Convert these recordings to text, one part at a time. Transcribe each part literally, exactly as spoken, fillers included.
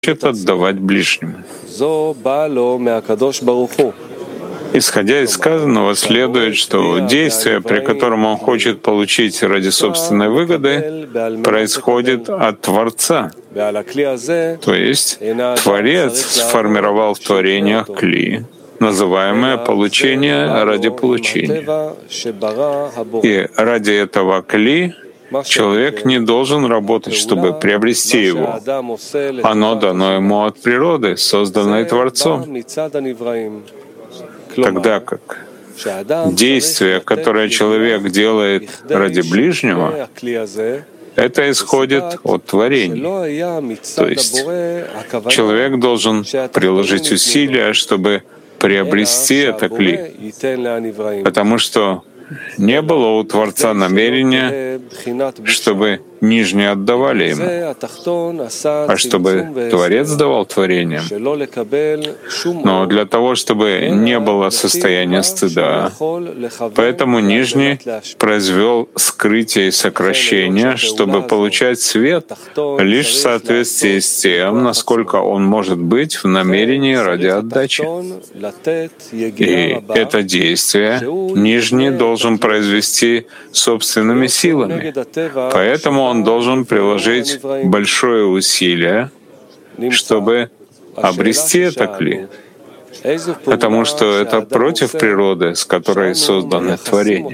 хочет отдавать ближнему. Исходя из сказанного, следует, что действие, при котором он хочет получить ради собственной выгоды, происходит от Творца. То есть Творец сформировал в творениях кли, называемое получение ради получения. И ради этого кли человек не должен работать, чтобы приобрести его. Оно дано ему от природы, созданное Творцом. Тогда как действие, которое человек делает ради ближнего, это исходит от творения. То есть человек должен приложить усилия, чтобы приобрести это кли, потому что не было у Творца намерения, чтобы нижние отдавали ему, а чтобы Творец давал творениям. Но для того, чтобы не было состояния стыда, поэтому нижний произвел скрытие и сокращение, чтобы получать свет лишь в соответствии с тем, насколько он может быть в намерении ради отдачи. И это действие нижний должен произвести собственными силами. Поэтому он должен приложить большое усилие, чтобы обрести это кли, потому что это против природы, с которой созданы творения.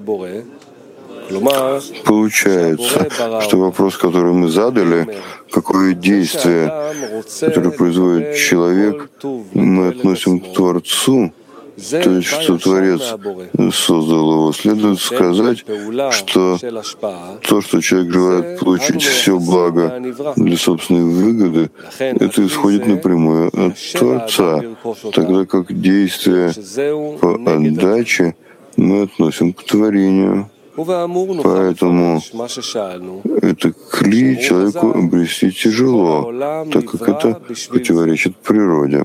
Получается, что вопрос, который мы задали, какое действие, которое производит человек, мы относим к Творцу, то есть, что Творец создал его, следует сказать, что то, что человек желает получить все благо для собственной выгоды, это исходит напрямую от Творца, тогда как действие по отдаче мы относим к творению. Поэтому это кли человеку обрести тяжело, так как это противоречит природе.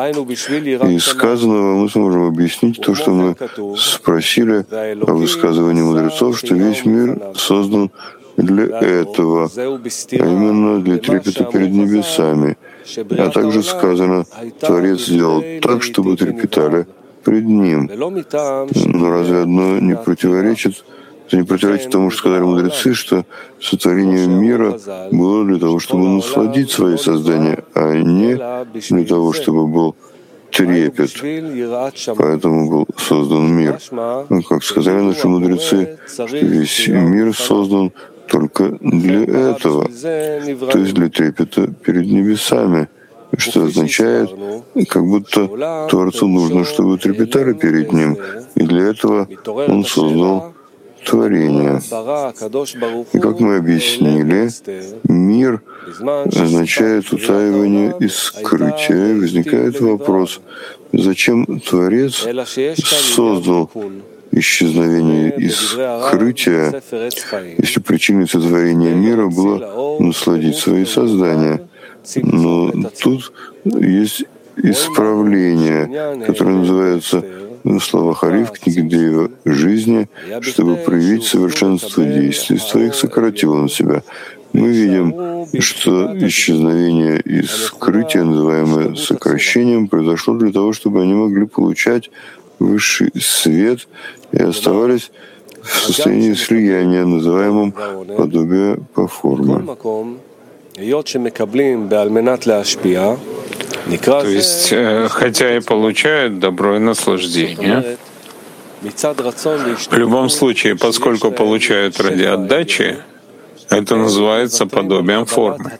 Из сказанного мы сможем объяснить то, что мы спросили о высказывании мудрецов, что весь мир создан для этого, а именно для трепета перед небесами. А также сказано, Творец сделал так, чтобы трепетали пред Ним. Но разве одно не противоречит Это не противоречит тому, что сказали мудрецы, что сотворение мира было для того, чтобы насладить свои создания, а не для того, чтобы был трепет. Поэтому был создан мир. Ну, как сказали наши мудрецы, что весь мир создан только для этого, то есть для трепета перед небесами, что означает, как будто Творцу нужно, чтобы трепетали перед Ним, и для этого Он создал творение. И как мы объяснили, мир означает утаивание и скрытие. Возникает вопрос, зачем Творец создал исчезновение и скрытие, если причиной сотворения мира было насладить свои создания. Но тут есть исправление, которое называется на словах Ари в книге Деева «Жизни», чтобы проявить совершенство действий своих, сократил он себя. Мы видим, что исчезновение и скрытие, называемое сокращением, произошло для того, чтобы они могли получать высший свет и оставались в состоянии слияния, называемом подобие по форме. То есть, хотя и получают добро и наслаждение, в любом случае, поскольку получают ради отдачи, это называется подобием формы.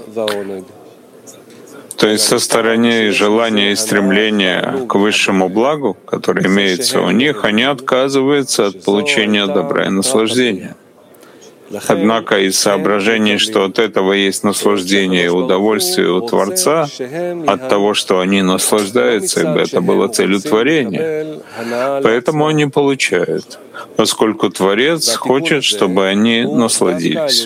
То есть со стороны желания и стремления к высшему благу, которое имеется у них, они отказываются от получения добра и наслаждения. Однако из соображений, что от этого есть наслаждение и удовольствие у Творца, от того, что они наслаждаются, ибо это было целью творения, поэтому они получают, поскольку Творец хочет, чтобы они насладились,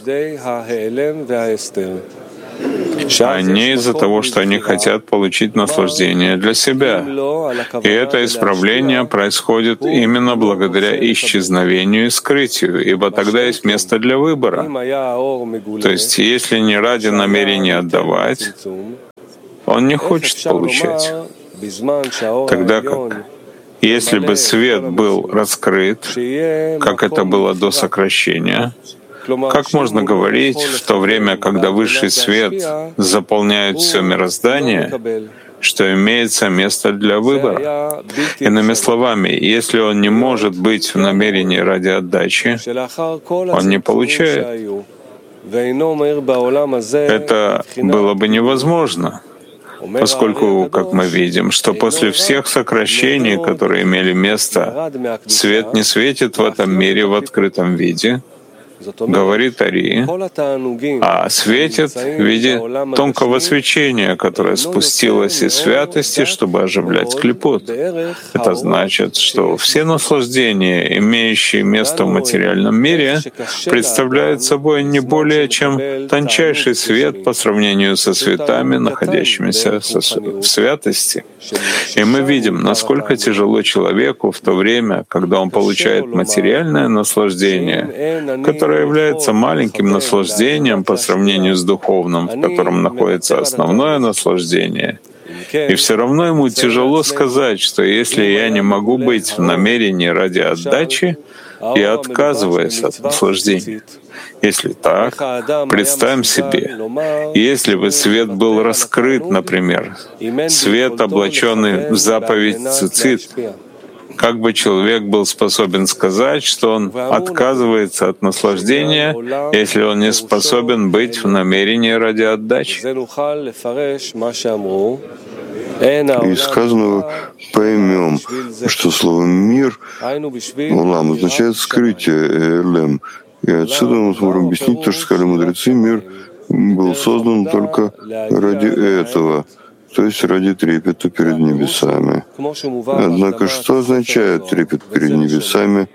а не из-за того, что они хотят получить наслаждение для себя. И это исправление происходит именно благодаря исчезновению и скрытию, ибо тогда есть место для выбора. То есть, если не ради намерения отдавать, он не хочет получать. Тогда как? Если бы свет был раскрыт, как это было до сокращения, как можно говорить в то время, когда высший свет заполняет все мироздание, что имеется место для выбора? Иными словами, если он не может быть в намерении ради отдачи, он не получает. Это было бы невозможно, поскольку, как мы видим, что после всех сокращений, которые имели место, свет не светит в этом мире в открытом виде, говорит Ари, а светит в виде тонкого свечения, которое спустилось из святости, чтобы оживлять клипот. Это значит, что все наслаждения, имеющие место в материальном мире, представляют собой не более чем тончайший свет по сравнению со светами, находящимися в святости. И мы видим, насколько тяжело человеку в то время, когда он получает материальное наслаждение, которое является маленьким наслаждением по сравнению с духовным, в котором находится основное наслаждение. И все равно ему тяжело сказать, что если я не могу быть в намерении ради отдачи, я отказываюсь от наслаждения. Если так, представим себе, если бы свет был раскрыт, например, свет, облаченный в заповедь цицит, как бы человек был способен сказать, что он отказывается от наслаждения, если он не способен быть в намерении ради отдачи? Из сказанного поймем, что слово «мир» «улам» означает «скрытие» «элем». И отсюда мы сможем объяснить то, что сказали мудрецы, мир был создан только ради этого, то есть ради трепета перед небесами. Однако что означает трепет перед небесами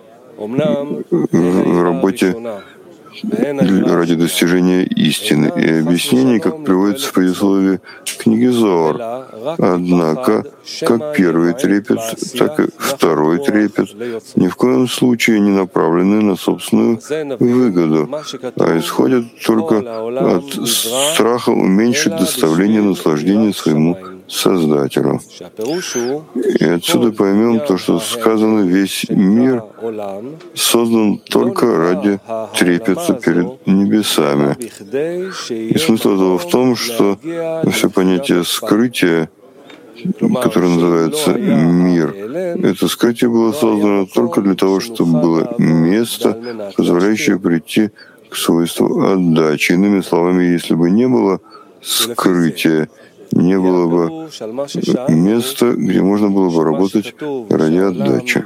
в работе ради достижения истины? И объяснение, как приводится в предисловии книги Зоар. Однако, как первый трепет, так и второй трепет ни в коем случае не направлены на собственную выгоду, а исходят только от страха уменьшить доставление наслаждения своему Создателю. И отсюда поймем то, что сказано, весь мир создан только ради трепета перед небесами. И смысл этого в том, что все понятие скрытия, которое называется мир, это скрытие было создано только для того, чтобы было место, позволяющее прийти к свойству отдачи. Иными словами, если бы не было скрытия, не было бы места, где можно было бы работать ради отдачи.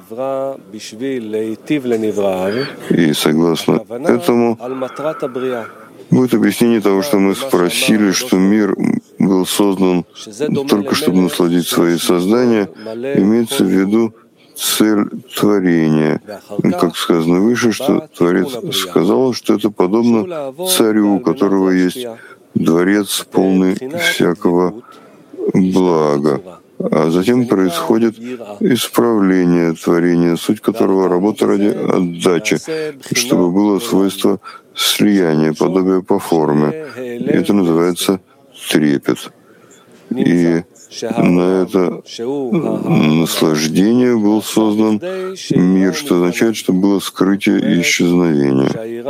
И согласно этому будет объяснение того, что мы спросили, что мир был создан только чтобы насладить свои создания, имеется в виду цель творения. Как сказано выше, что Творец сказал, что это подобно царю, у которого есть дворец, полный всякого блага. А затем происходит исправление творения, суть которого — работа ради отдачи, чтобы было свойство слияния, подобие по форме. И это называется трепет. И на это наслаждение был создан мир, что означает, что было скрытие и исчезновение.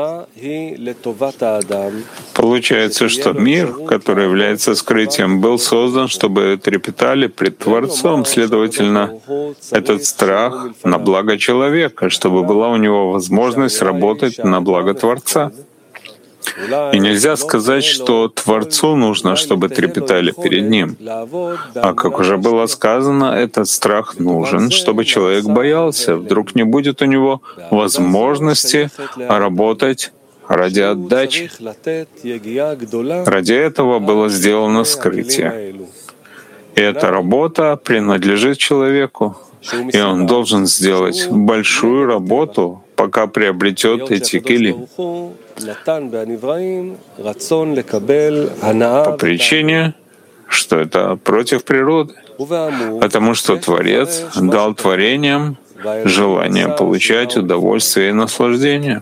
Получается, что мир, который является скрытием, был создан, чтобы трепетали пред Творцом. Следовательно, этот страх на благо человека, чтобы была у него возможность работать на благо Творца. И нельзя сказать, что Творцу нужно, чтобы трепетали перед Ним. А как уже было сказано, этот страх нужен, чтобы человек боялся, вдруг не будет у него возможности работать ради отдачи. Ради этого было сделано скрытие. И эта работа принадлежит человеку, и он должен сделать большую работу, пока приобретет эти килим. По причине, что это против природы, потому что Творец дал творениям желание получать удовольствие и наслаждение.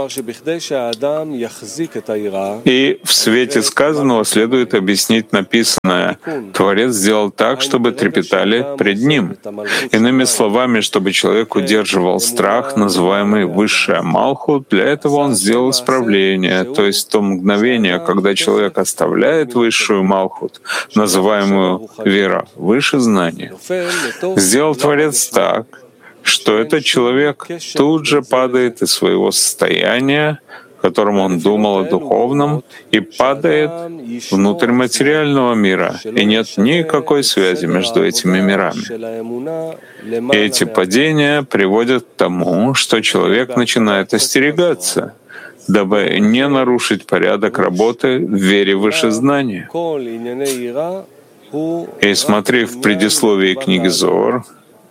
И в свете сказанного следует объяснить написанное. Творец сделал так, чтобы трепетали пред Ним. Иными словами, чтобы человек удерживал страх, называемый высшая Малхут, для этого он сделал исправление, то есть то мгновение, когда человек оставляет высшую Малхут, называемую вера, выше знания. Сделал Творец так, что этот человек тут же падает из своего состояния, в котором он думал о духовном, и падает внутрь материального мира, и нет никакой связи между этими мирами. И эти падения приводят к тому, что человек начинает остерегаться, дабы не нарушить порядок работы в вере выше знания. И смотри в предисловии книги Зоар,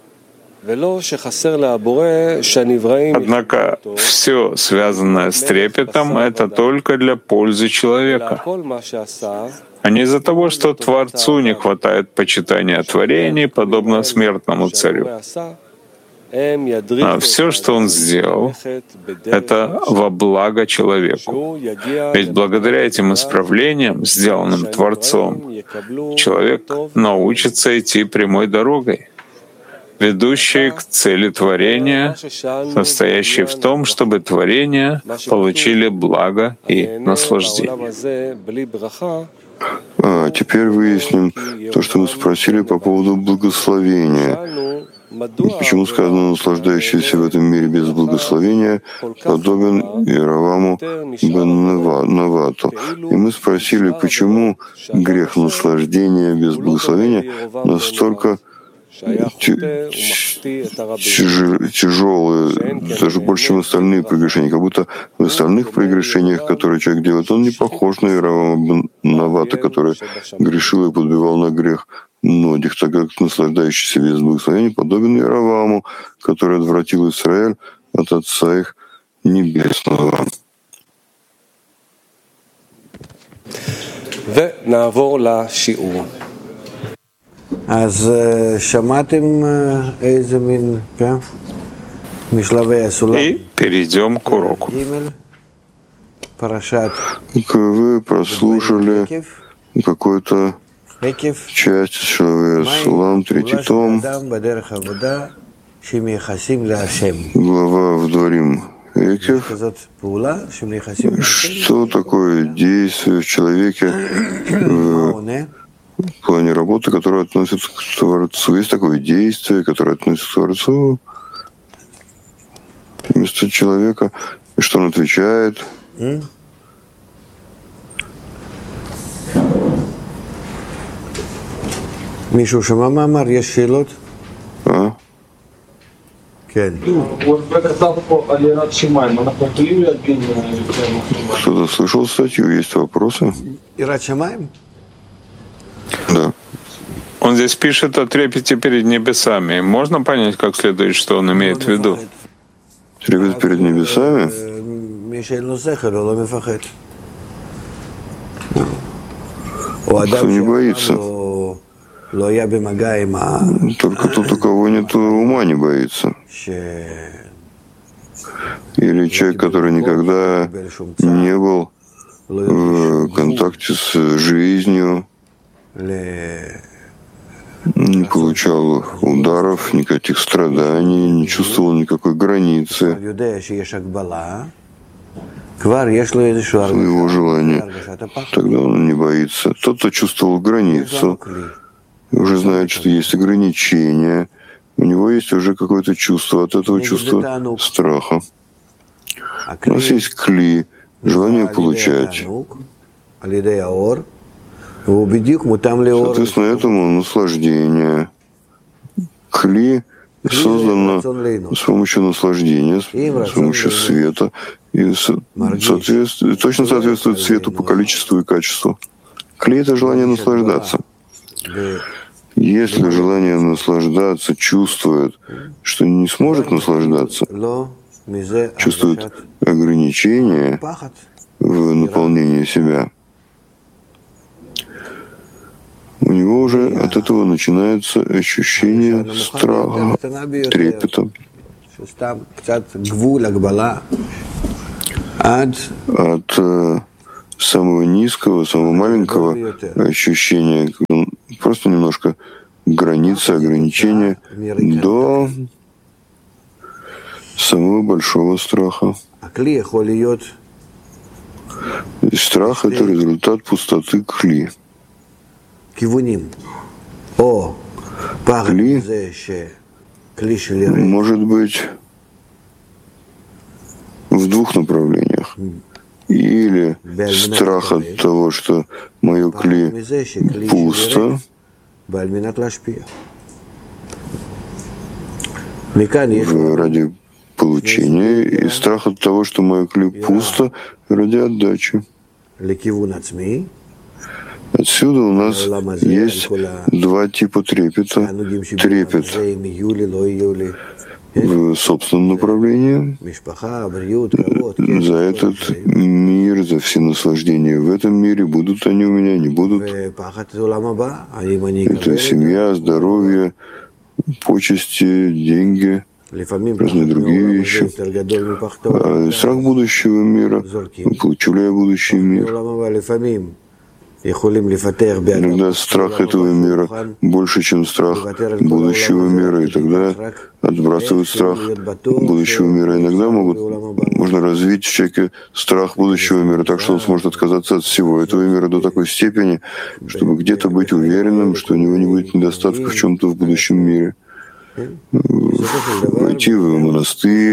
однако все, связанное с трепетом, это только для пользы человека, а не из-за того, что Творцу не хватает почитания творений, подобно смертному царю. А все, что он сделал, это во благо человеку. Ведь благодаря этим исправлениям, сделанным Творцом, человек научится идти прямой дорогой, ведущей к цели творения, состоящей в том, чтобы творения получили благо и наслаждение. А теперь выясним то, что мы спросили по поводу благословения. Почему сказано «наслаждающийся в этом мире без благословения подобен Иераваму бен Навату». И мы спросили, почему грех наслаждения без благословения настолько тяжелые, даже больше, чем остальные прегрешения. Как будто в остальных прегрешениях, которые человек делает, он не похож на Иеравама бен Навата, который грешил и подбивал на грех многих, так как наслаждающийся без благословения подобен Иераваму, который отвратил Израиль от Отца их Небесного. И перейдем к уроку. Вы прослушали какой-то часть Шалавей Асулам, третий том, глава в Дворим Экев. Что такое действие в человеке в плане работы, которое относится к Творцу? Есть такое действие, которое относится к Творцу вместо человека, и что он отвечает? מישהו שמע מה אמר? יש שאלות? אה? כן. Кто-то слышал статью? Есть вопросы? יראת שמיים? Да. Он здесь пишет о трепете перед небесами. Можно понять, как следует, что он имеет в виду? Трепет перед небесами? מי שאין לו שכל, הוא לא מפחד. או אדם не боится. Только тот, у кого нет ума, не боится. Или человек, который никогда не был в контакте с жизнью, не получал ударов, никаких страданий, не чувствовал никакой границы своего желания. Тогда он не боится. Тот, кто чувствовал границу, уже знает, что есть ограничения, у него есть уже какое-то чувство, от этого чувства страха. У нас есть кли, желание получать. Соответственно, этому наслаждение. Кли создано с помощью наслаждения, с помощью света, и соответствует, точно соответствует свету по количеству и качеству. Кли — это желание наслаждаться. Если желание наслаждаться чувствует, что не сможет наслаждаться, чувствует ограничения в наполнении себя, у него уже от этого начинается ощущение страха, трепета. от э, самого низкого, самого маленького ощущения, просто немножко границы, ограничения, до самого большого страха. И страх — это результат пустоты кли. Кли может быть в двух направлениях. Или страх от того, что мое кли пусто, ради получения, и страх от того, что мое кли пусто, ради отдачи. Отсюда у нас есть два типа трепета. Трепет в собственном направлении, за этот мир, за все наслаждения в этом мире, будут они у меня, не будут. Это семья, здоровье, почести, деньги, разные другие вещи. А страх будущего мира, получу ли я будущий мир? Иногда страх этого мира больше, чем страх будущего мира, и тогда отбрасывают страх будущего мира. Иногда могут, можно развить в человеке страх будущего мира, так что он сможет отказаться от всего этого мира до такой степени, чтобы где-то быть уверенным, что у него не будет недостатка в чем-то в будущем мире. Войти в монастырь,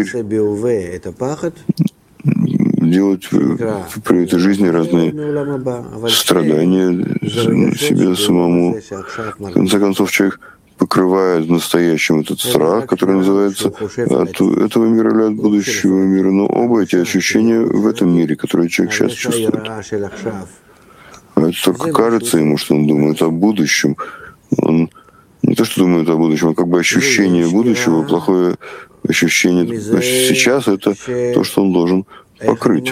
делать при этой жизни разные страдания себе самому. В конце концов, человек покрывает настоящим этот страх, который называется от этого мира или от будущего мира. Но оба эти ощущения в этом мире, которые человек сейчас чувствует. А это только кажется ему, что он думает о будущем. Он не то, что думает о будущем, а как бы ощущение будущего, плохое ощущение. Значит, сейчас это то, что он должен покрыть.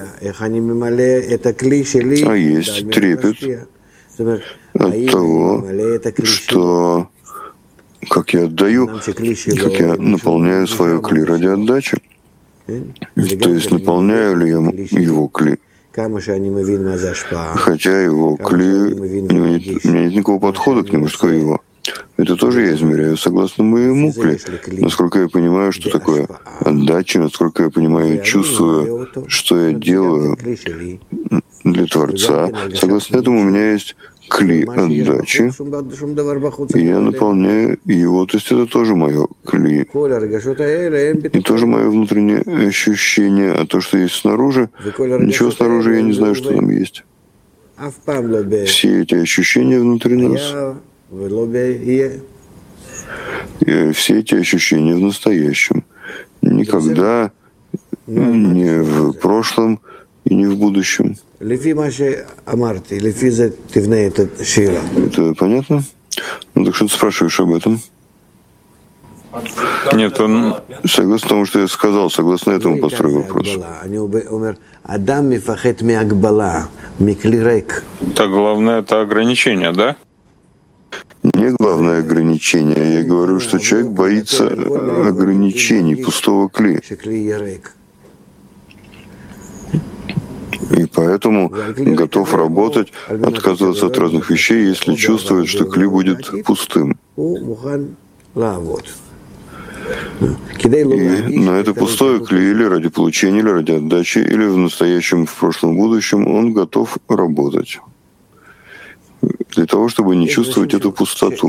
А есть трепет от того, что как я отдаю, как я наполняю свое кли ради отдачи. То есть наполняю ли я его кли. Хотя его кли, у меня нет, у меня нет никакого подхода к нему, что его. Это тоже я измеряю согласно моему кли. Насколько я понимаю, что такое отдача, насколько я понимаю и чувствую, что я делаю для Творца. Согласно этому у меня есть кли отдачи, и я наполняю его. То есть это тоже мое кли. И тоже мое внутреннее ощущение. А то, что есть снаружи, ничего снаружи я не знаю, что там есть. Все эти ощущения внутри нас, и все эти ощущения в настоящем. Никогда не в прошлом и не в будущем. Это понятно? Ну так что ты спрашиваешь об этом? Нет, он... Согласно тому, что я сказал, согласно этому построю вопрос. Так главное — это ограничение, да? Не главное ограничение. Я говорю, что человек боится ограничений, пустого кли. И поэтому готов работать, отказываться от разных вещей, если чувствует, что кли будет пустым. И на это пустое кли или ради получения, или ради отдачи, или в настоящем, в прошлом, будущем он готов работать. Для того, чтобы не чувствовать эту пустоту.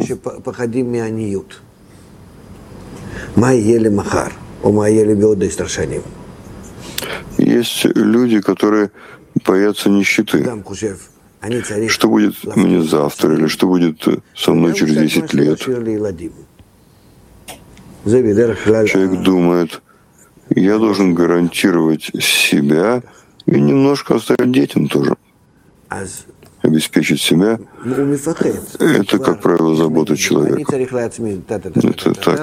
Есть люди, которые боятся нищеты. Что будет мне завтра, или что будет со мной через десять лет? Человек думает, я должен гарантировать себя и немножко оставить детям тоже. Обеспечить себя — это, как правило, забота человека. Это так.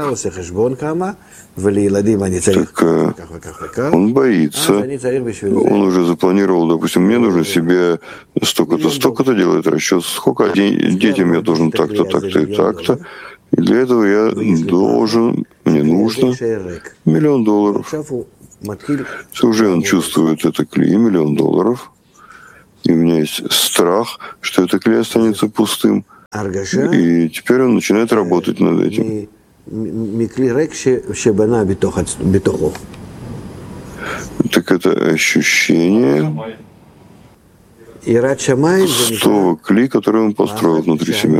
Так он боится. Он уже запланировал, допустим, мне нужно себе столько-то, столько-то, делает расчет, сколько детям я должен так-то, так-то и так-то. И для этого я должен, мне нужно миллион долларов. Уже он чувствует это кли, миллион долларов. И у меня есть страх, что это кли останется пустым. И теперь он начинает работать над этим. Так это ощущение пустого кли, который он построил внутри себя.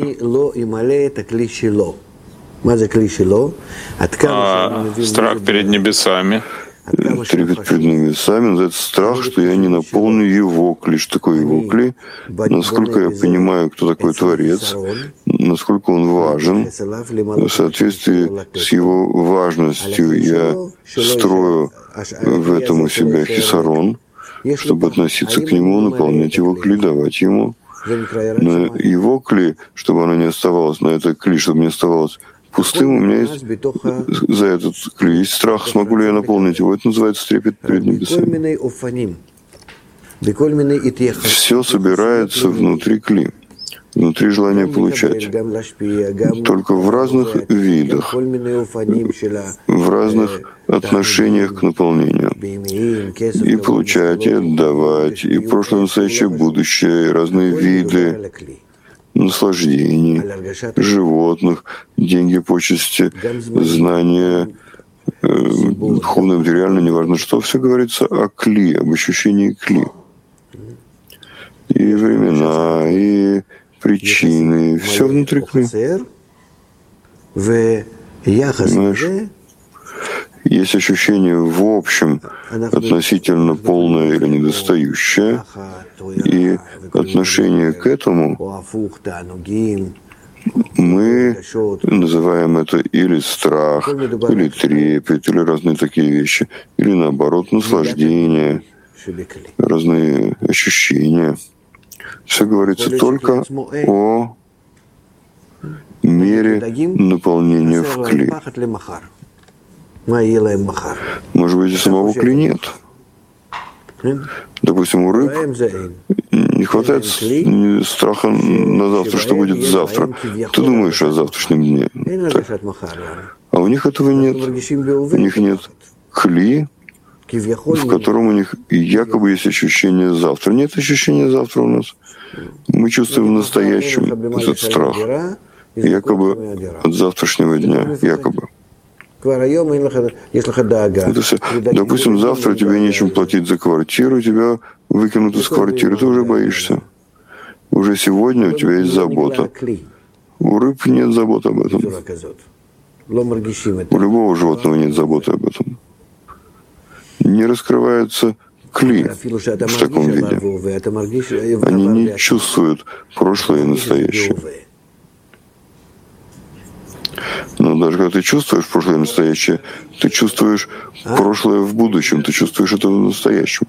А страх перед небесами. Трепет перед небесами, называется страх, что я не наполню его кли. Что такое его кли? Насколько я понимаю, кто такой Творец, насколько он важен, в соответствии с его важностью я строю в этом у себя хисарон, чтобы относиться к нему, наполнять его кли, давать ему. Но его кли, чтобы оно не оставалось, на это кли, чтобы не оставалось пустым, у меня есть за этот кли есть страх, смогу ли я наполнить его. Это называется трепет перед небесами. Все собирается внутри кли, внутри желания получать. Только в разных видах, в разных отношениях к наполнению. И получать, и отдавать, и прошлое, настоящее, будущее, и разные виды наслаждений, животных, деньги, почести, знания, э, духовное, материальное, неважно что, все говорится о кли, об ощущении кли. И времена, и причины, все внутри кли. Понимаешь? Есть ощущение в общем относительно полное или недостающее, и отношение к этому мы называем это или страх, или трепет, или разные такие вещи, или наоборот наслаждение, разные ощущения. Все говорится только о мере наполнения в кли. Может быть, и самого кли нет. Допустим, у рыб не хватает страха на завтра, что будет завтра. Ты думаешь о завтрашнем дне. Так. А у них этого нет. У них нет кли, в котором у них якобы есть ощущение завтра. Нет ощущения завтра у нас. Мы чувствуем в настоящем этот страх. Якобы от завтрашнего дня. Якобы. Это все. Допустим, завтра тебе нечем платить за квартиру, тебя выкинут из квартиры, ты уже боишься. Уже сегодня у тебя есть забота. У рыб нет заботы об этом. У любого животного нет заботы об этом. Не раскрывается кли в таком виде. Они не чувствуют прошлое и настоящее. Но даже когда ты чувствуешь прошлое и настоящее, ты чувствуешь прошлое в будущем, ты чувствуешь это в настоящем.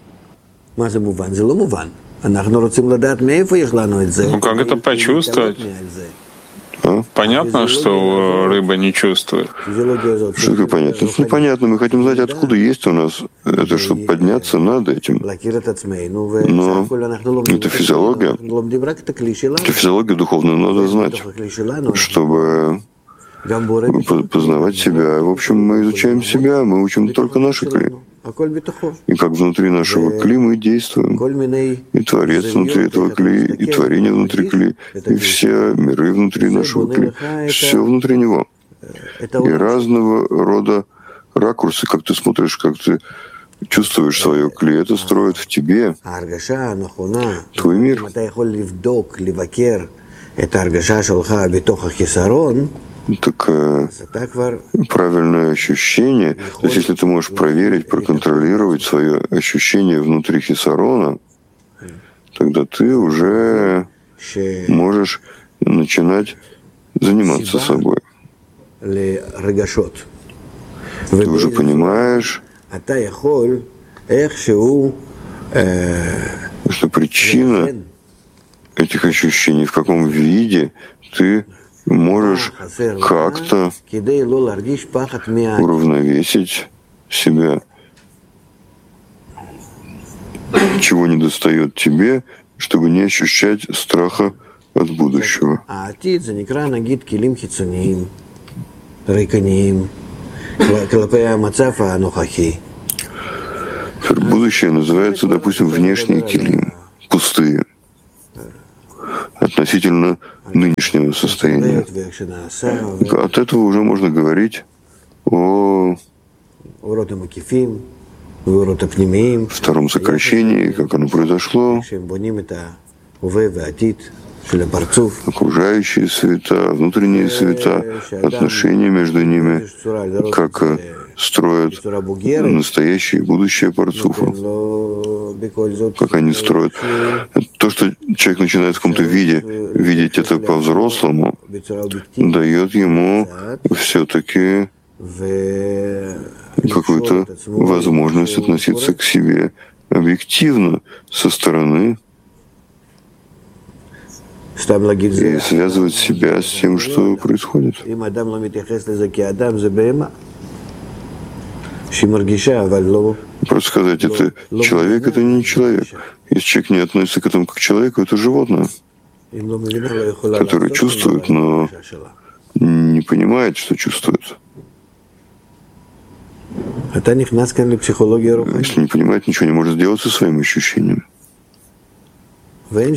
Ну как это почувствовать? А? Понятно, что рыба не чувствует. Что это понятно? Это непонятно. Мы хотим знать, откуда есть у нас это, чтобы подняться над этим. Но это физиология. Это физиология духовная, надо знать, чтобы познавать себя. В общем, мы изучаем себя, мы учим только наши кли. И как внутри нашего кли мы действуем. И Творец внутри этого кли, и творение внутри кли, и все миры внутри нашего кли. Все внутри него. И разного рода ракурсы, как ты смотришь, как ты чувствуешь свое кли, это строит в тебе твой мир. Так э, правильное ощущение, то есть если ты можешь проверить, проконтролировать свое ощущение внутри хисарона, тогда ты уже можешь начинать заниматься собой. Ты уже понимаешь, что причина этих ощущений, в каком виде ты можешь как-то уравновесить себя, чего не достает тебе, чтобы не ощущать страха от будущего. Будущее называется, допустим, внешние килим, пустые, относительно нынешнего состояния. От этого уже можно говорить о втором сокращении, как оно произошло, окружающие света, внутренние света, отношения между ними, как строят настоящее и будущее парцуфа, как они строят. То, что человек начинает в каком-то виде видеть это по-взрослому, дает ему все-таки какую-то возможность относиться к себе объективно со стороны и связывать себя с тем, что происходит. Просто сказать, это человек, это не человек. Если человек не относится к этому как к человеку, это животное, которое чувствует, но не понимает, что чувствует. Если не понимает, ничего не может сделать со своим ощущением. Ты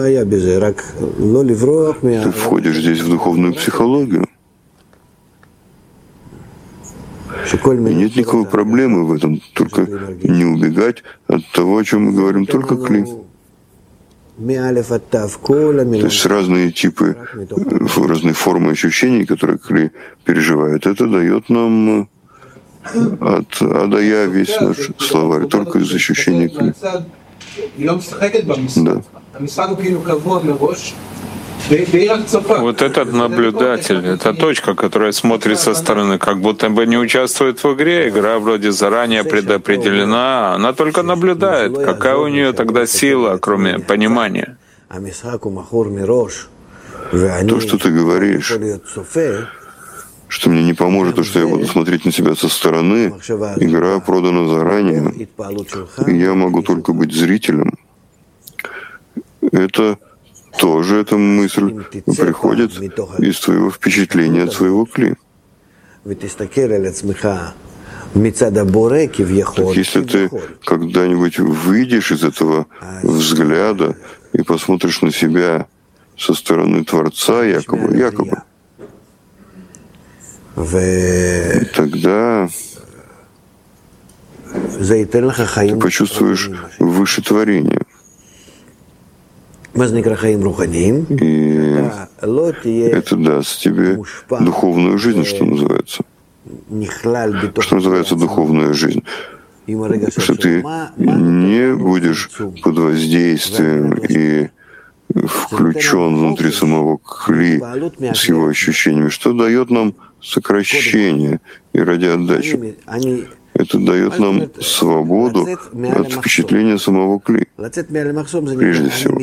входишь здесь в духовную психологию. И нет никакой проблемы в этом, только не убегать от того, о чем мы говорим, только кли. То есть разные типы, разные формы ощущений, которые кли переживает, это дает нам от А до Я весь наш словарь, только из ощущений кли. Да. Вот этот наблюдатель, это точка, которая смотрит со стороны, как будто бы не участвует в игре. Игра вроде заранее предопределена, она только наблюдает. Какая у нее тогда сила, кроме понимания? То, что ты говоришь, что мне не поможет то, что я буду смотреть на себя со стороны, игра продана заранее, и я могу только быть зрителем. Это тоже эта мысль приходит из твоего впечатления от своего кли. Так если ты когда-нибудь выйдешь из этого взгляда и посмотришь на себя со стороны Творца, якобы, якобы, тогда ты почувствуешь выше творения. И это даст тебе духовную жизнь, что называется. Что называется духовная жизнь? Что ты не будешь под воздействием и включен внутри самого кли с его ощущениями, что дает нам сокращение и ради отдачи. Это дает нам свободу от впечатления самого кли, прежде всего.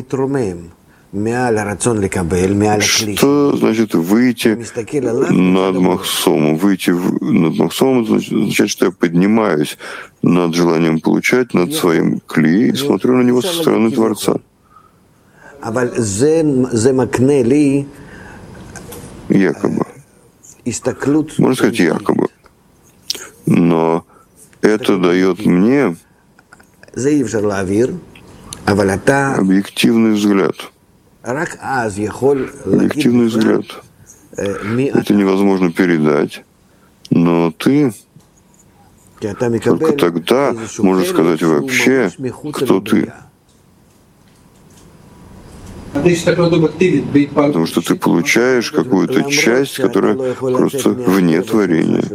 Что значит выйти над махсомом? Выйти над махсомом означает, что я поднимаюсь над желанием получать, над своим кли и смотрю на него со стороны Творца. Якобы. Можно сказать якобы. Но это дает мне объективный взгляд. Объективный взгляд. Это невозможно передать, но ты только тогда можешь сказать вообще, кто ты. Потому что ты получаешь какую-то часть, которая просто вне творения.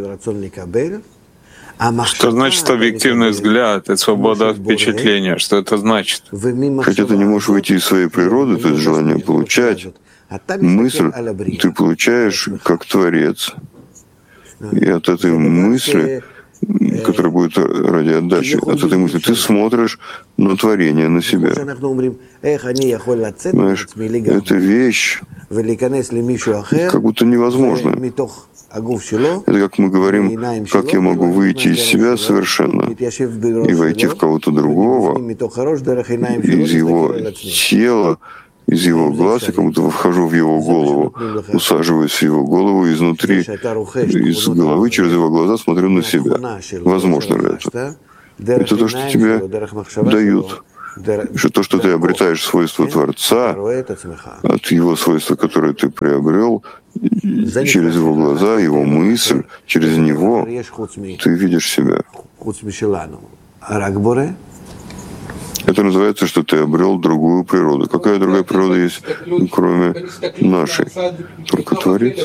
Что значит объективный взгляд и свобода от впечатления? Что это значит? Хотя ты не можешь выйти из своей природы, то есть желание получать, мысль ты получаешь как Творец. И от этой мысли, которая будет ради отдачи, от этой мысли ты смотришь на творение, на себя. Знаешь, эта вещь как будто невозможная. Это как мы говорим, как я могу выйти из себя совершенно и войти в кого-то другого, из его тела, из его глаз, я как будто вхожу в его голову, усаживаюсь в его голову изнутри, из головы, через его глаза смотрю на себя. Возможно ли это? Это то, что тебе дают. Что то, что ты обретаешь свойства Творца от его свойства, которые ты приобрел, через его глаза, его мысль, через него ты видишь себя. Это называется, что ты обрел другую природу. Какая другая природа есть, кроме нашей? Только Творец.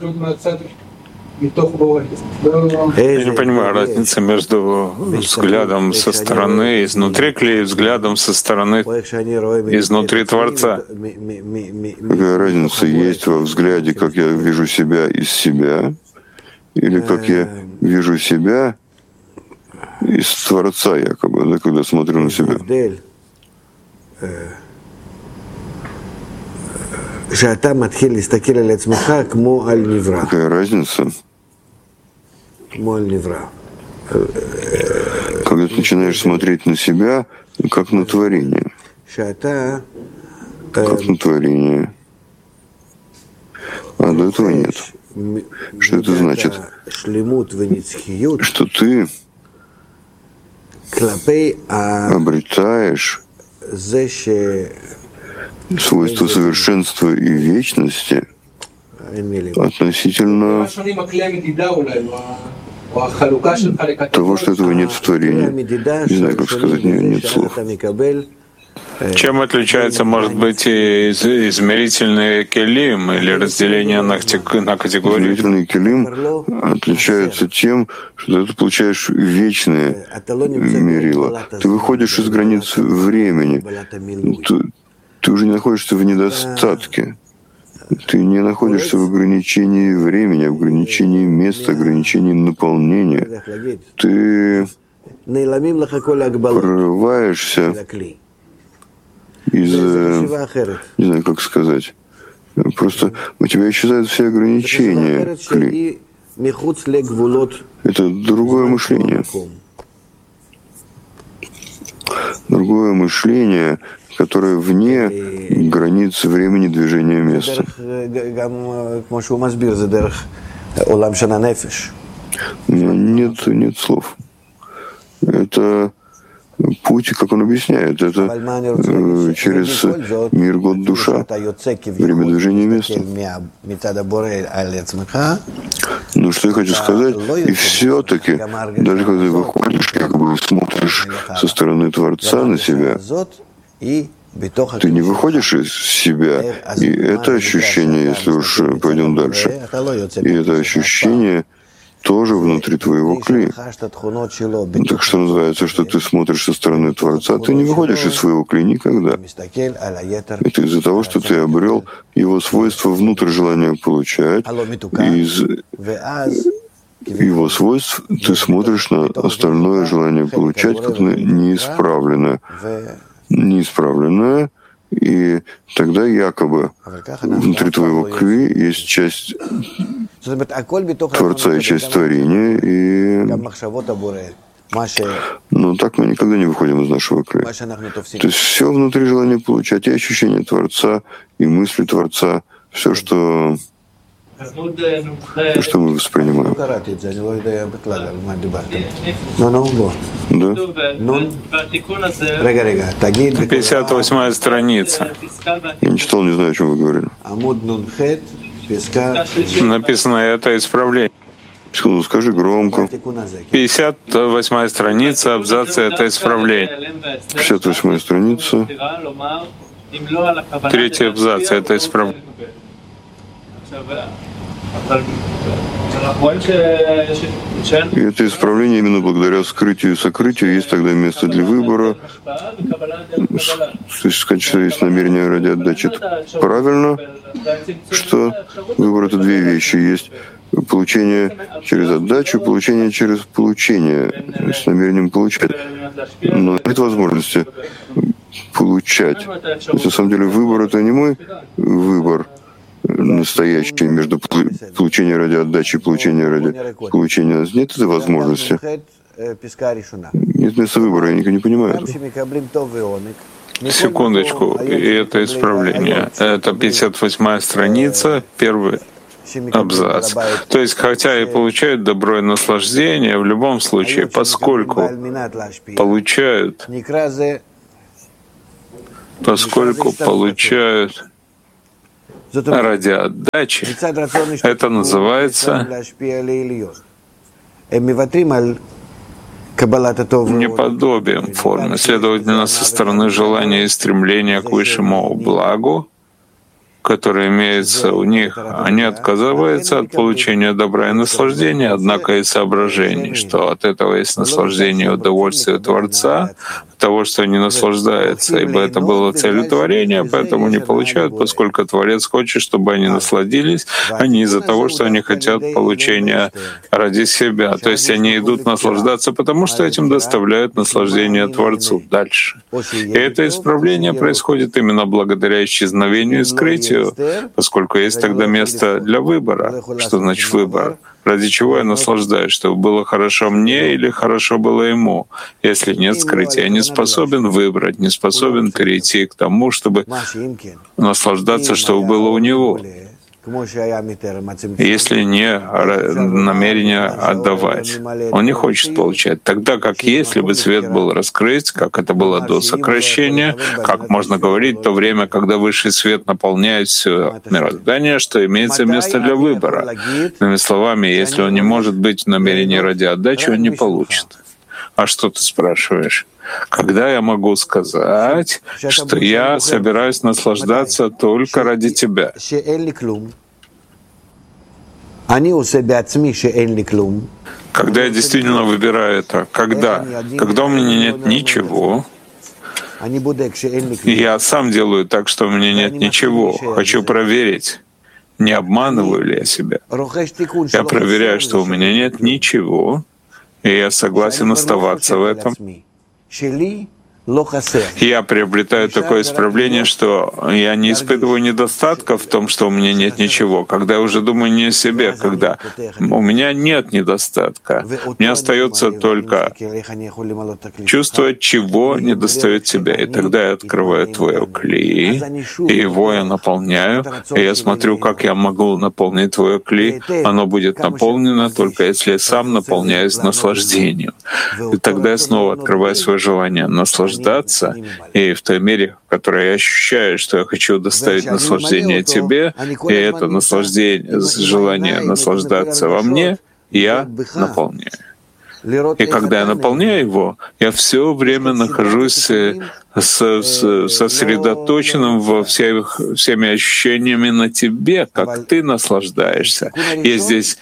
Я не понимаю разницы между взглядом со стороны изнутри клея и взглядом со стороны изнутри Творца. Какая разница есть во взгляде, как я вижу себя из себя, или как я вижу себя из Творца, якобы, да, когда смотрю на себя? Какая разница? Когда ты начинаешь смотреть на себя, как на творение. Как на творение. А до этого нет. Что это значит? Что ты обретаешь свойства совершенства и вечности относительно того, что этого нет в творении. Не знаю, как сказать, нет, нет слов. Чем отличается, может быть, и измерительный келим или разделение на категории? Измерительный келим отличается тем, что ты получаешь вечное мерило. Ты выходишь из границ времени. Ты, ты уже не находишься в недостатке. Ты не находишься в ограничении времени, в ограничении места, ограничении наполнения. Ты прорываешься из, не знаю, как сказать, просто у тебя исчезают все ограничения. Кли. Это другое мышление. Другое мышление, которое вне границ времени, движения, места. Нет, нет слов. Это путь, как он объясняет, это э, через мир, год, душа, время движения, места. Но что я хочу сказать, и все-таки, даже когда ты выходишь, как бы смотришь со стороны Творца на себя, ты не выходишь из себя, и это ощущение, если уж пойдем дальше, и это ощущение тоже внутри твоего кли. Так что называется, что ты смотришь со стороны Творца, ты не выходишь из своего кли никогда. Это из-за того, что ты обрел его свойства внутрь желания получать, и из его свойств ты смотришь на остальное желание получать как на неисправленное. Неисправленное, и тогда якобы внутри твоего кли есть часть Творца и часть творения, и... Но так мы никогда не выходим из нашего кли. То есть все внутри желания получать, и ощущение Творца, и мысли Творца, все, что... То, что мы воспринимаем. Да? пятьдесят восьмая страница. Я не читал, не знаю, о чем вы говорили. Написано это исправление. Секунду, скажи громко. пятьдесят восьмая страница, абзацы это исправление. пятьдесят восьмая страница. Третий абзац это исправление. И это исправление именно благодаря скрытию и сокрытию есть тогда место для выбора. То есть сказать, что есть намерение ради отдачи. Это правильно, что выбор — это две вещи. Есть получение через отдачу, получение через получение, с намерением получать. Но нет возможности получать. То есть, на самом деле выбор — это не мой выбор настоящий между получением ради отдачи и получением ради получения. Нет этой возможности. Нет места выбора, я никогда не понимаю этого. Секундочку, и это исправление. Это пятьдесят восьмая страница, первый абзац. То есть, хотя и получают добро и наслаждение, в любом случае, поскольку получают, поскольку получают ради отдачи, это называется неподобием формы. Следовательно, со стороны желания и стремления к высшему благу, которое имеется у них, они отказываются от получения добра и наслаждения, однако и соображений, что от этого есть наслаждение и удовольствие Творца, от того, что они наслаждаются, ибо это было целью творения, поэтому не получают, поскольку Творец хочет, чтобы они насладились, а не из-за того, что они хотят получения ради себя. То есть они идут наслаждаться, потому что этим доставляют наслаждение Творцу дальше. И это исправление происходит именно благодаря исчезновению и скрытию, поскольку есть тогда место для выбора. Что значит выбор? Ради чего я наслаждаюсь? Чтобы было хорошо мне или хорошо было ему? Если нет скрытия, я не способен выбрать, не способен перейти к тому, чтобы наслаждаться, чтобы было у него. Если не намерение отдавать, он не хочет получать. Тогда как если бы свет был раскрыт, как это было до сокращения, как можно говорить, в то время, когда высший свет наполняет все мироздание, что имеется место для выбора. Иными словами, если он не может быть в намерении ради отдачи, он не получит. А что ты спрашиваешь? Когда я могу сказать, что я собираюсь наслаждаться только ради тебя? Когда я действительно выбираю это, когда? Когда у меня нет ничего, я сам делаю так, что у меня нет ничего. Хочу проверить, не обманываю ли я себя. Я проверяю, что у меня нет ничего, и я согласен оставаться в этом. Я приобретаю такое исправление, что я не испытываю недостатка в том, что у меня нет ничего. Когда я уже думаю не о себе, когда у меня нет недостатка, мне остается только чувствовать, чего недостает тебя. И тогда я открываю твое кли, и его я наполняю, и я смотрю, как я могу наполнить твое кли. Оно будет наполнено только если я сам наполняюсь наслаждением. И тогда я снова открываю свое желание наслаждаться, и в той мере, в которой я ощущаю, что я хочу доставить наслаждение тебе, и это наслаждение, желание наслаждаться во мне, я наполняю. И когда я наполняю его, я все время нахожусь сосредоточенным во всех, всеми ощущениями на тебе, как ты наслаждаешься. И здесь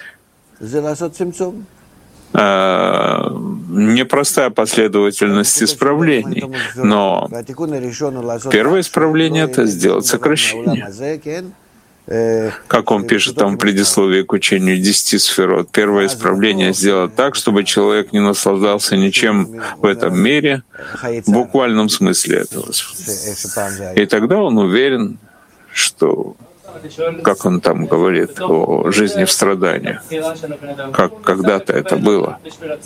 непростая последовательность исправлений, но первое исправление — это сделать сокращение. Как он пишет там в предисловии к учению десяти сферот, первое исправление — сделать так, чтобы человек не наслаждался ничем в этом мире, в буквальном смысле этого. И тогда он уверен, что, как он там говорит, о жизни в страданиях, как когда-то это было.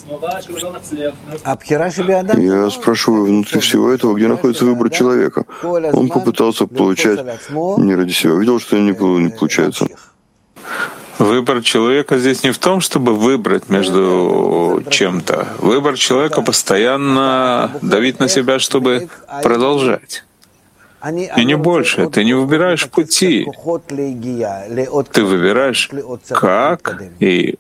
Я спрашиваю, внутри всего этого, где находится выбор человека? Он попытался получать не ради себя, видел, что не получается. Выбор человека здесь не в том, чтобы выбрать между чем-то. Выбор человека постоянно давит на себя, чтобы продолжать. И не больше. Ты не выбираешь пути. Ты выбираешь как. И,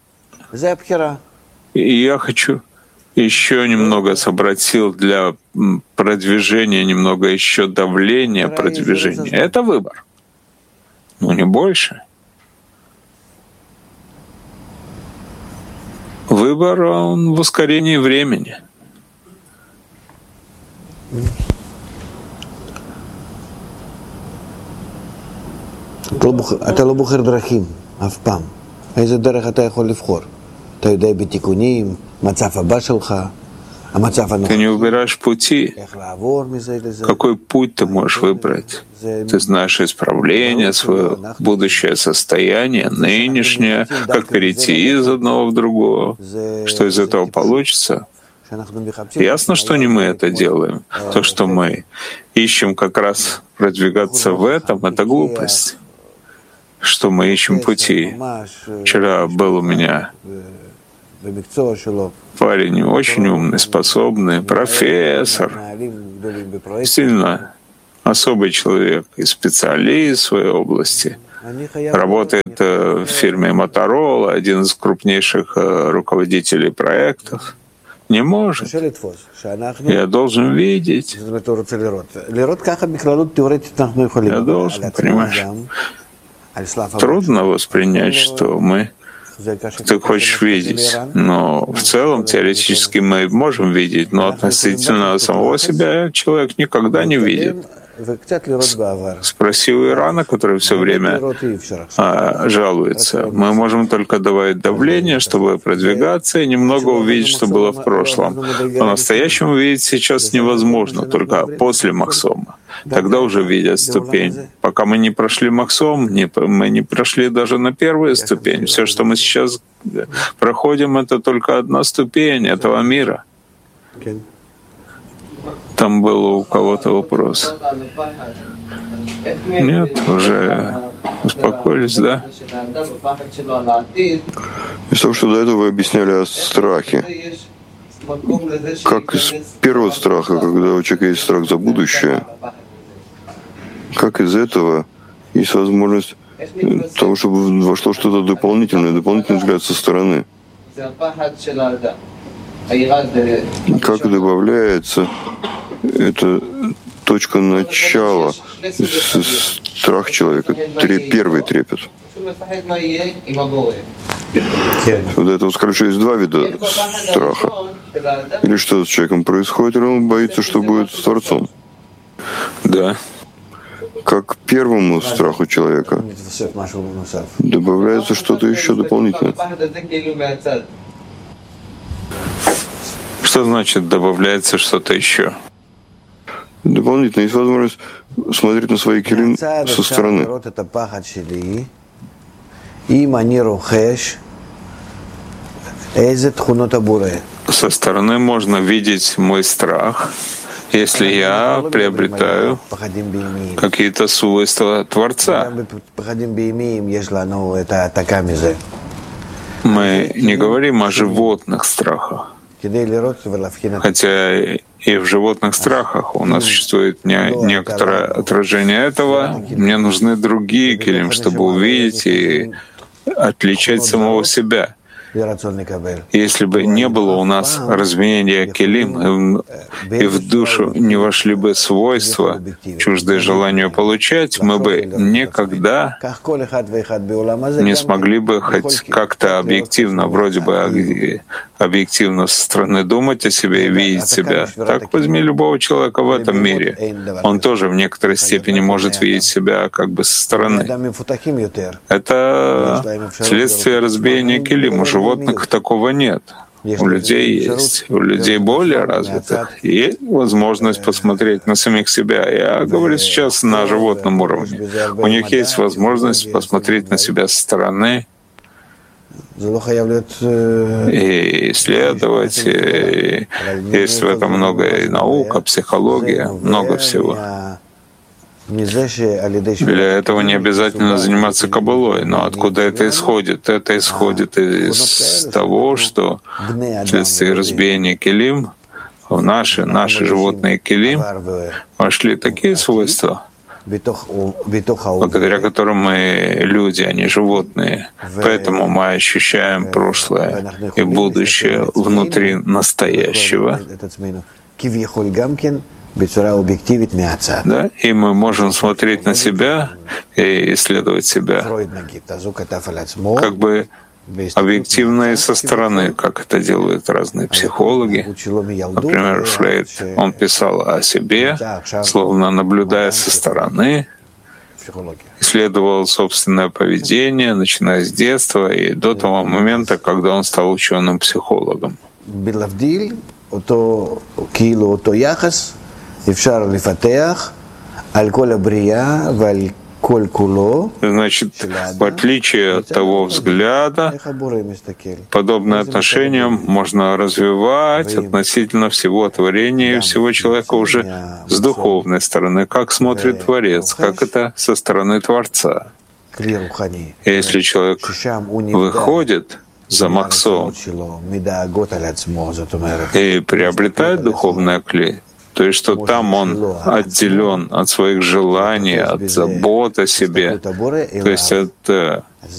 и я хочу еще немного собрать сил для продвижения, немного еще давления продвижения. Это выбор. Но не больше. Выбор, он в ускорении времени. אתה לא בוחר דרכים, אף פעם. איזה דרך אתה יכול לבחור? אתה יודע בתיקונים, מצב הבא שלך, המצב הנוכחי. Ты не выбираешь пути. Какой путь ты можешь выбрать? Ты знаешь исправление, свое будущее состояние, нынешнее, как перейти из одного в другое. Что из этого получится? Ясно, что не мы это делаем. То, что мы ищем как раз продвигаться в этом, это глупость. Что мы ищем пути. Вчера был у меня парень очень умный, способный, профессор, сильно особый человек и специалист в своей области. Работает в фирме Motorola, один из крупнейших руководителей проектов. Не может. Я должен видеть. Я должен, понимаешь? Трудно воспринять, что мы... Ты хочешь видеть, но в целом теоретически мы можем видеть, но относительно самого себя человек никогда не видит. Спроси у Ирана, который все время а, жалуется. Мы можем только давать давление, чтобы продвигаться, и немного увидеть, что было в прошлом. По-настоящему видеть сейчас невозможно, только после Махсома. Тогда уже видят ступень. Пока мы не прошли Махсом, не, мы не прошли даже на первую ступень. Все, что мы сейчас проходим, это только одна ступень этого мира. Там был у кого-то вопрос. Нет, уже успокоились, да? Из того, что до этого вы объясняли о страхе, как из первого страха, когда у человека есть страх за будущее, как из этого есть возможность того, чтобы вошло что-то дополнительное, дополнительный взгляд со стороны? Как добавляется эта точка начала, страх человека, первый трепет? Вот это, вот, скажу, есть два вида страха. Или что с человеком происходит, или он боится, что будет с Творцом. Да. Как к первому страху человека добавляется что-то еще дополнительное. Что значит добавляется что-то еще? Дополнительно есть возможность смотреть на свои келим со стороны. Со стороны можно видеть мой страх, если я приобретаю какие-то свойства Творца. Мы не говорим о животных страхах. Хотя и в животных страхах у нас существует не, некоторое отражение этого. Мне нужны другие келим, чтобы увидеть и отличать самого себя. Если бы не было у нас разменения келим, и в душу не вошли бы свойства, чуждые желанию получать, мы бы никогда не смогли бы хоть как-то объективно, вроде бы объективно со стороны думать о себе и видеть себя. Так возьми любого человека в этом мире. Он тоже в некоторой степени может видеть себя как бы со стороны. Это следствие разбиения келим. У животных такого нет. У людей есть. У людей более развитых есть возможность посмотреть на самих себя. Я говорю сейчас на животном уровне. У них есть возможность посмотреть на себя со стороны и исследовать. И есть в этом много и наука, психология, много всего. Для этого не обязательно заниматься каббалой, но откуда это исходит? Это исходит из того, что вследствие разбиения келим в наши, наши животные келим вошли такие свойства, благодаря которым мы люди, а не животные. Поэтому мы ощущаем прошлое и будущее внутри настоящего. Да, и мы можем смотреть на себя и исследовать себя как бы объективно и со стороны, как это делают разные психологи. Например, Фрейд, он писал о себе, словно наблюдая со стороны, исследовал собственное поведение, начиная с детства и до того момента, когда он стал ученым-психологом. אפשר לפתח על כל הבריאה ועל Значит, в отличие от того взгляда, подобное отношение можно развивать относительно всего творения и всего человека уже с духовной стороны, как смотрит Творец, как это со стороны Творца. Если человек выходит за махсом и приобретает духовное клей, то есть что там он отделен от своих желаний, от забот о себе, то есть от